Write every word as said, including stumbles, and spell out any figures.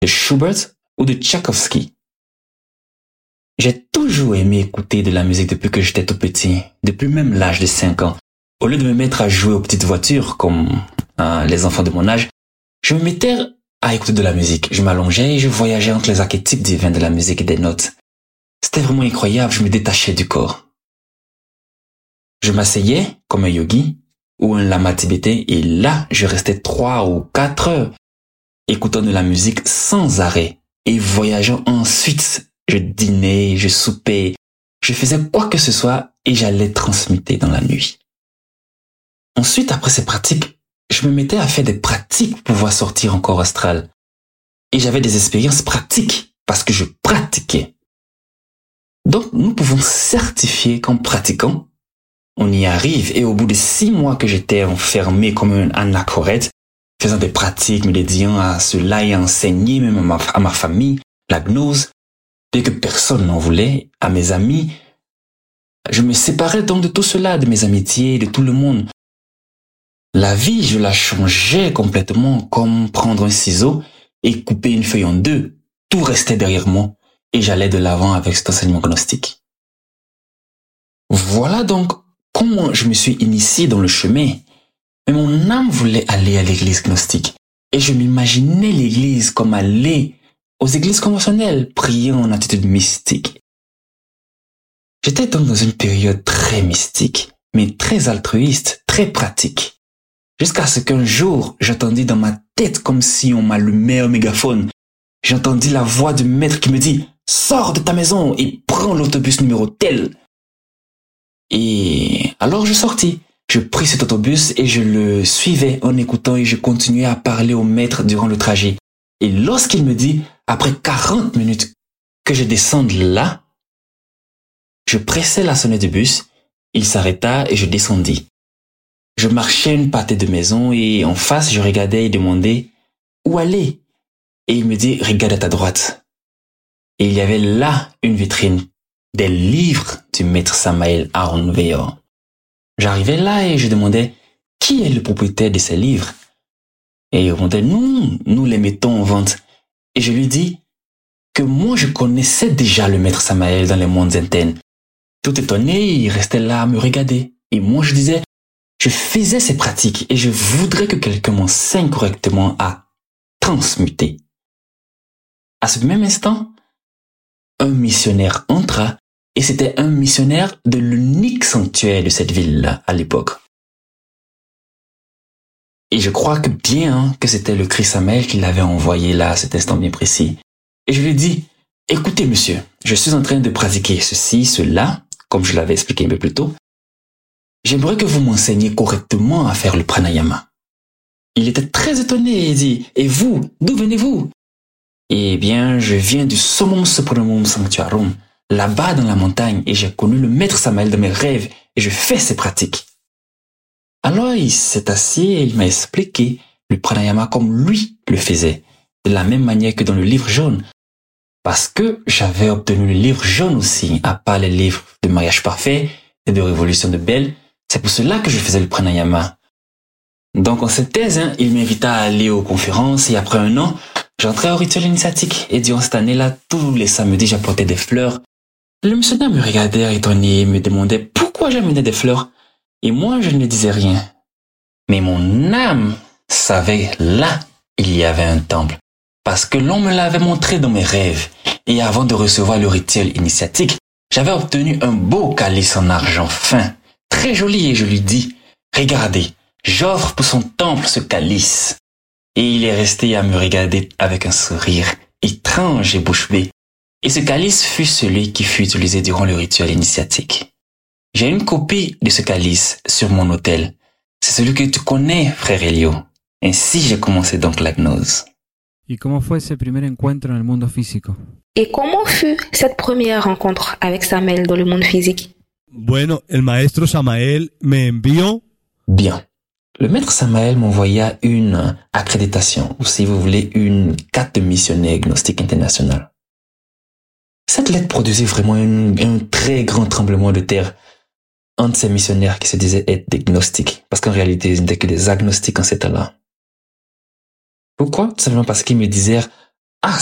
de Schubert ou de Tchaïkovski. J'ai toujours aimé écouter de la musique depuis que j'étais tout petit, depuis même l'âge de cinq ans. Au lieu de me mettre à jouer aux petites voitures, comme euh, les enfants de mon âge, je me mettais à écouter de la musique. Je m'allongeais et je voyageais entre les archétypes divins de la musique et des notes. C'était vraiment incroyable, je me détachais du corps. Je m'asseyais comme un yogi ou un lama tibétain et là, je restais trois ou quatre heures écoutant de la musique sans arrêt et voyageant ensuite. Je dînais, je soupais, je faisais quoi que ce soit et j'allais transmuter dans la nuit. Ensuite, après ces pratiques, je me mettais à faire des pratiques pour pouvoir sortir en corps astral. Et j'avais des expériences pratiques parce que je pratiquais. Donc, nous pouvons certifier qu'en pratiquant, on y arrive. Et au bout de six mois que j'étais enfermé comme un anachorète, faisant des pratiques, me dédiant à cela et à enseigner même à ma, à ma famille, la gnose, dès que personne n'en voulait, à mes amis, je me séparais donc de tout cela, de mes amitiés, de tout le monde. La vie, je la changeais complètement comme prendre un ciseau et couper une feuille en deux. Tout restait derrière moi et j'allais de l'avant avec cet enseignement gnostique. Voilà donc comment je me suis initié dans le chemin. Mais mon âme voulait aller à l'église gnostique et je m'imaginais l'église comme aller aux églises conventionnelles, priant en attitude mystique. J'étais donc dans une période très mystique, mais très altruiste, très pratique. Jusqu'à ce qu'un jour, j'entendis dans ma tête comme si on m'allumait un mégaphone. J'entendis la voix du maître qui me dit « Sors de ta maison et prends l'autobus numéro tel ». Et alors je sortis. Je pris cet autobus et je le suivais en écoutant et je continuais à parler au maître durant le trajet. Et lorsqu'il me dit, après quarante minutes, que je descende là, je pressai la sonnette du bus, il s'arrêta et je descendis. Je marchais une pâtée de maison et en face, je regardais et demandais où aller. Et il me dit, regarde à ta droite. Et il y avait là une vitrine, des livres du maître Samael Aharon Weor. J'arrivais là et je demandais, qui est le propriétaire de ces livres? Et il répondait, nous, nous les mettons en vente. Et je lui dis que moi je connaissais déjà le maître Samael dans les mondes internes. Tout étonné, il restait là à me regarder. Et moi je disais, je faisais ces pratiques et je voudrais que quelqu'un m'enseigne correctement à transmuter. À ce même instant, un missionnaire entra et c'était un missionnaire de l'unique sanctuaire de cette ville-là à l'époque. Et je crois que bien hein, que c'était le Christ Samael qui l'avait envoyé là à cet instant bien précis. Et je lui dis, écoutez monsieur, je suis en train de pratiquer ceci, cela, comme je l'avais expliqué un peu plus tôt. J'aimerais que vous m'enseigniez correctement à faire le pranayama. Il était très étonné et dit, et vous, d'où venez-vous? Eh bien, je viens du Summum Supremum Sanctuarum, là-bas dans la montagne, et j'ai connu le maître Samael de mes rêves, et je fais ces pratiques. Alors il s'est assis et il m'a expliqué le pranayama comme lui le faisait, de la même manière que dans le livre jaune. Parce que j'avais obtenu le livre jaune aussi, à part les livres de mariage parfait et de révolution de Belle. C'est pour cela que je faisais le pranayama. Donc en synthèse, hein, il m'invita à aller aux conférences et après un an, j'entrais au rituel initiatique et durant cette année-là, tous les samedis, j'apportais des fleurs. Le missionnaire me regardait étonné et me demandait pourquoi j'amenais des fleurs. Et moi, je ne disais rien. Mais mon âme savait, là, il y avait un temple. Parce que l'on me l'avait montré dans mes rêves. Et avant de recevoir le rituel initiatique, j'avais obtenu un beau calice en argent fin, très joli, et je lui dis, regardez, j'offre pour son temple ce calice. Et il est resté à me regarder avec un sourire étrange et bouche bée. Et ce calice fut celui qui fut utilisé durant le rituel initiatique. J'ai une copie de ce calice sur mon autel. C'est celui que tu connais, frère Elio. Ainsi j'ai commencé donc la gnose. ¿Y cómo fue ese primer encuentro en el mundo físico? Et comment fut cette première rencontre avec Samael dans le monde physique? Bueno, el maestro Samael me envió. Bien. Le maître Samael m'envoya une accréditation, ou si vous voulez, une carte de missionnaire gnostique international. Cette lettre produisit vraiment une, un très grand tremblement de terre entre ces missionnaires qui se disaient être des gnostiques, parce qu'en réalité, ils n'étaient que des agnostiques en ces temps-là. Pourquoi? Tout simplement parce qu'ils me disaient